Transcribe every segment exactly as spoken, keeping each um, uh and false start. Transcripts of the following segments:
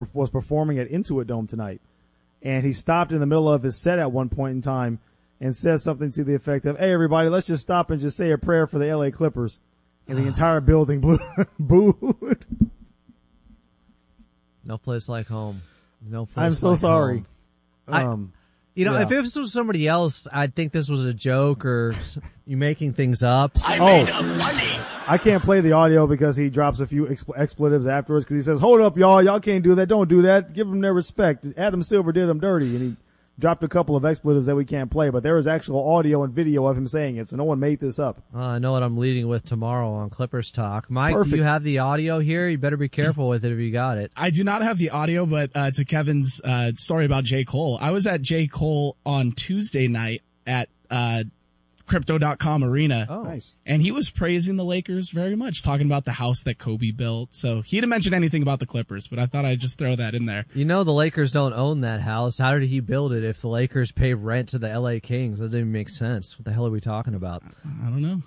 was performing at Intuit Dome tonight. And he stopped in the middle of his set at one point in time and says something to the effect of, hey, everybody, let's just stop and just say a prayer for the L A Clippers. And the entire building blew, booed. No place like home. No place I'm so like sorry. Home. Um, I, you know, yeah. if this was somebody else, I'd think this was a joke or you making things up. I oh, made up money. I can't play the audio because he drops a few expl- expletives afterwards because he says, hold up, y'all. Y'all can't do that. Don't do that. Give them their respect. Adam Silver did them dirty. And he dropped a couple of expletives that we can't play, but there is actual audio and video of him saying it, so no one made this up. Uh, I know what I'm leading with tomorrow on Clippers Talk. Mike, Perfect. do you have the audio here? You better be careful with it if you got it. I do not have the audio, but uh, to Kevin's uh, story about J. Cole, I was at J. Cole on Tuesday night at uh, Crypto dot com Arena. Oh, Nice. And he was praising the Lakers very much, talking about the house that Kobe built. So he didn't mention anything about the Clippers, but I thought I'd just throw that in there. You know the Lakers don't own that house. How did he build it if the Lakers pay rent to the L A Kings? That doesn't even make sense. What the hell are we talking about? I don't know.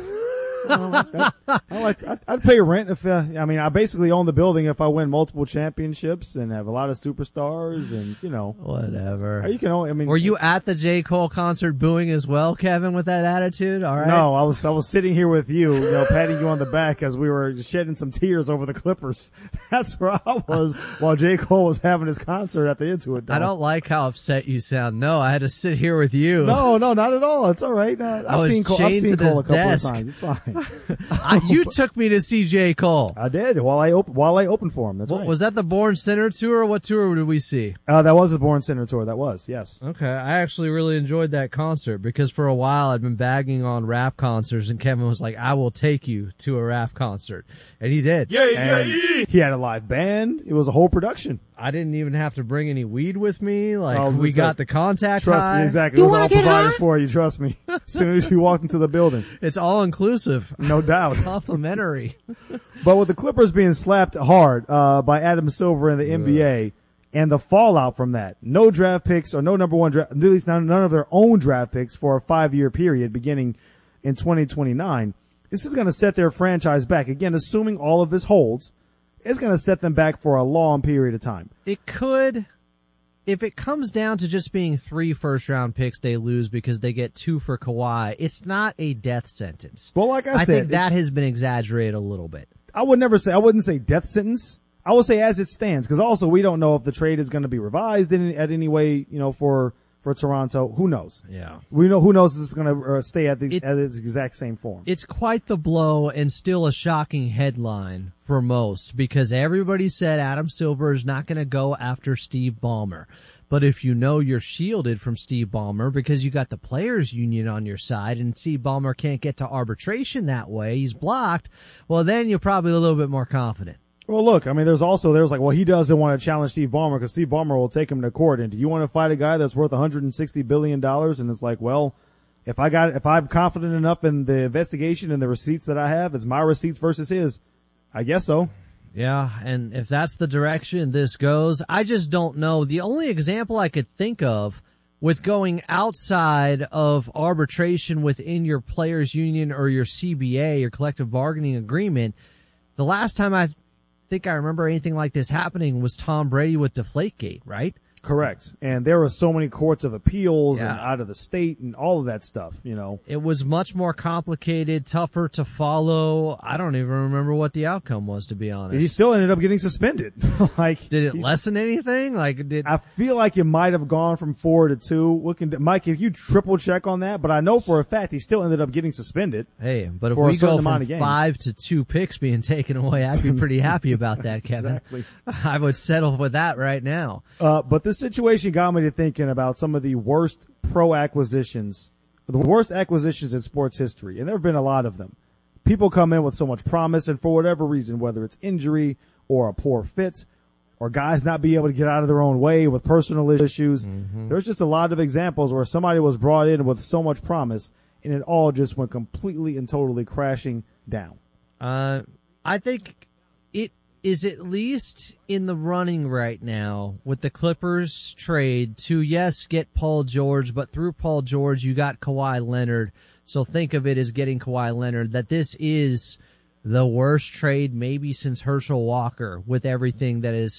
I like that. I like, I'd, I'd pay rent if, uh, I mean, I basically own the building if I win multiple championships and have a lot of superstars and, you know. Whatever. You can only, I mean. Were you at the J. Cole concert booing as well, Kevin, with that attitude? All right. No, I was, I was sitting here with you, you know, patting you on the back as we were shedding some tears over the Clippers. That's where I was while J. Cole was having his concert at the Intuit Dome. I don't like how upset you sound. No, I had to sit here with you. No, no, not at all. It's all right. No, I've was seen Cole, I've chained seen to Cole a this couple desk. of times. It's fine. I, you took me to see J. Cole. I did while I op- while I opened for him. That's What, right. Was that the Born Center tour? What tour did we see? Uh, that was the Born Center tour. That was, yes. Okay, I actually really enjoyed that concert because for a while I'd been bagging on rap concerts and Kevin was like, I will take you to a rap concert. And he did. Yeah, yeah, And yeah. he had a live band. It was a whole production. I didn't even have to bring any weed with me. Like, Oh, we it's got a- the contact Trust high. me, exactly. It was all provided for you. Trust me. As soon as you walked into the building, It's all inclusive. no doubt. Complimentary. But with the Clippers being slapped hard uh, by Adam Silver in the N B A and the fallout from that, no draft picks or no number one draft, at least none, none of their own draft picks for a five-year period beginning in twenty twenty-nine, this is going to set their franchise back. Again, assuming all of this holds, it's going to set them back for a long period of time. It could, if it comes down to just being three first round picks, they lose because they get two for Kawhi. It's not a death sentence. Well, like I, I said, think that it's- has been exaggerated a little bit. I would never say, I wouldn't say death sentence. I would say as it stands, because also we don't know if the trade is going to be revised in at any way, you know, for, for Toronto. Who knows? Yeah. We know, who knows if it's going to uh, stay at the, It- at its exact same form. It's quite the blow and still a shocking headline for most because everybody said Adam Silver is not going to go after Steve Ballmer. But if you know you're shielded from Steve Ballmer because you got the players union on your side and Steve Ballmer can't get to arbitration that way, he's blocked, well then you're probably a little bit more confident. Well, look, I mean, there's also, there's like, well, he doesn't want to challenge Steve Ballmer because Steve Ballmer will take him to court. And do you want to fight a guy that's worth one hundred sixty billion dollars? And it's like, well, if I got, if I'm confident enough in the investigation and the receipts that I have, it's my receipts versus his. I guess so. Yeah, and if that's the direction this goes, I just don't know. The only example I could think of with going outside of arbitration within your players union or your C B A, your collective bargaining agreement, the last time I think I remember anything like this happening was Tom Brady with Deflategate, right? Correct. And there were so many courts of appeals Yeah. and out of the state and all of that stuff, you know. It was much more complicated, tougher to follow. I don't even remember what the outcome was, to be honest. He still ended up getting suspended. like, Did it he's- lessen anything? Like, did I feel like it might have gone from four to two. Looking, Mike, if you triple check on that, but I know for a fact he still ended up getting suspended. Hey, but if for a we certain go amount from of games. five to two picks being taken away, I'd be pretty happy about that, Kevin. Exactly. I would settle with that right now. Uh, but this situation got me to thinking about some of the worst pro acquisitions, the worst acquisitions in sports history, and there have been a lot of them. People come in with so much promise, and for whatever reason, whether it's injury or a poor fit, or guys not be able to get out of their own way with personal issues, Mm-hmm. there's just a lot of examples where somebody was brought in with so much promise, and it all just went completely and totally crashing down. Uh, I think it is at least in the running right now with the Clippers trade to, yes, get Paul George, but through Paul George, you got Kawhi Leonard. So think of it as getting Kawhi Leonard, that this is the worst trade maybe since Herschel Walker with everything that is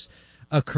a